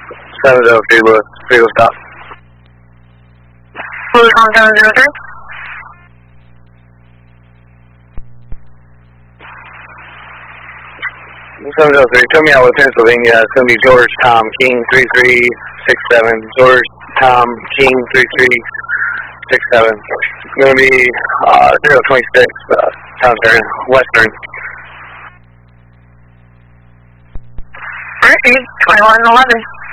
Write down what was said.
703 Lewis, vehicle stop. Lewis on 703. 703, tell me out with Pennsylvania. It's going to be George Tom King 3367. George Tom King 3367. It's going to be 026, Southern, Western. Alright, 2111.